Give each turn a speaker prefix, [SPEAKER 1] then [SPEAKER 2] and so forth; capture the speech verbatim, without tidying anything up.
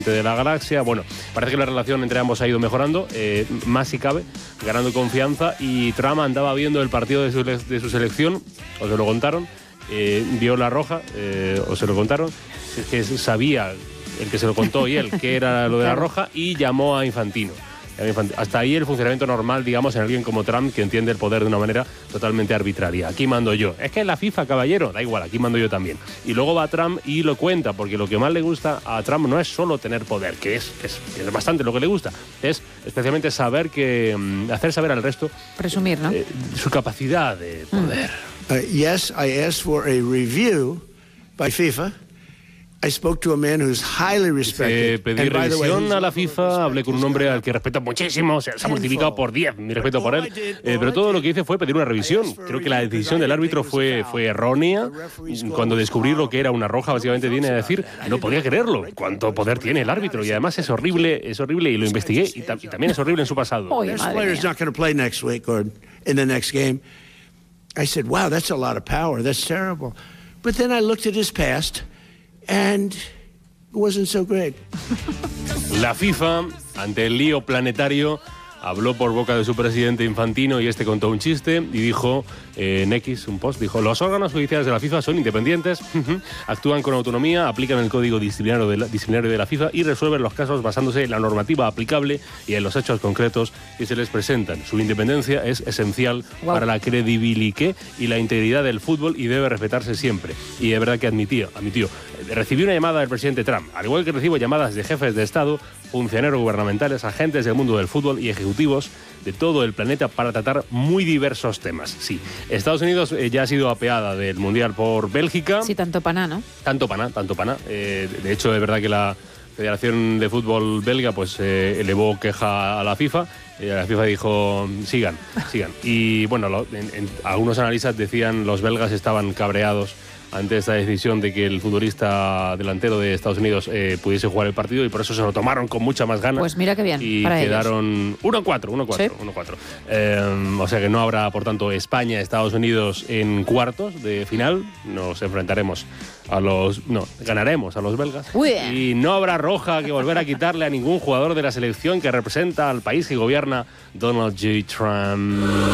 [SPEAKER 1] de la galaxia. Bueno, parece que la relación entre ambos ha ido mejorando, eh, más si cabe, ganando confianza, y Trump andaba viendo el partido de su, de su selección, o se lo contaron, eh, vio la roja, eh, o se lo contaron, es que sabía el que se lo contó y él que era lo de la roja, y llamó a Infantino. Hasta ahí el funcionamiento normal, digamos, en alguien como Trump, que entiende el poder de una manera totalmente arbitraria. Aquí mando yo. Es que en la FIFA, caballero, da igual, aquí mando yo también. Y luego va Trump y lo cuenta, porque lo que más le gusta a Trump no es solo tener poder, que es, es, es bastante lo que le gusta, es especialmente saber que, hacer saber al resto...
[SPEAKER 2] Presumir, ¿no?
[SPEAKER 1] Eh, su capacidad de poder.
[SPEAKER 3] Mm. Uh, yes, I asked for a review by FIFA. I spoke to a man who's highly respected.
[SPEAKER 1] Eh, pedí revisión a la FIFA, hablé con un hombre al que respeto muchísimo, o sea, se ha multiplicado por diez mi respeto por él, eh, pero todo lo que hice fue pedir una revisión. Creo que la decisión del árbitro fue, fue errónea. Cuando descubrí lo que era una roja, básicamente viene a decir, no podía creerlo, cuánto poder tiene el árbitro, y además es horrible, es horrible, y lo investigué, y, ta y también es horrible en su pasado.
[SPEAKER 2] Oye,
[SPEAKER 3] player's not going to play next week or in the next game. I said, wow, that's a lot of power, that's terrible. But then I looked at his past, and it wasn't so great.
[SPEAKER 1] La FIFA, ante el lío planetario, habló por boca de su presidente Infantino, y este contó un chiste y dijo, eh, en X, un post, dijo: los órganos judiciales de la FIFA son independientes, actúan con autonomía, aplican el código disciplinario de, la, disciplinario de la FIFA y resuelven los casos basándose en la normativa aplicable y en los hechos concretos que se les presentan. Su independencia es esencial wow. para la credibilidad y la integridad del fútbol, y debe respetarse siempre. Y de verdad que admitió, admitió. Recibí una llamada del presidente Trump, al igual que recibo llamadas de jefes de Estado, funcionarios gubernamentales, agentes del mundo del fútbol y ejecutivos de todo el planeta para tratar muy diversos temas. Sí, Estados Unidos eh, ya ha sido apeada del Mundial por Bélgica.
[SPEAKER 2] Sí, tanto paná, ¿no?
[SPEAKER 1] Tanto paná, tanto paná. Eh, de hecho, es verdad que la Federación de Fútbol belga pues eh, elevó queja a la FIFA. Eh, la FIFA dijo, sigan, sigan. Y bueno, lo, en, en, algunos analistas decían los belgas estaban cabreados ante esta decisión de que el futbolista delantero de Estados Unidos eh, pudiese jugar el partido, y por eso se lo tomaron con muchas más ganas.
[SPEAKER 2] Pues mira qué bien,
[SPEAKER 1] y
[SPEAKER 2] para
[SPEAKER 1] quedaron uno a cuatro, uno a cuatro, uno a cuatro. Eh, o sea que no habrá, por tanto, España-Estados Unidos en cuartos de final. Nos enfrentaremos a los... No, ganaremos a los belgas.
[SPEAKER 2] Uy.
[SPEAKER 1] Y no habrá roja que volver a quitarle a ningún jugador de la selección que representa al país que gobierna Donald J. Trump.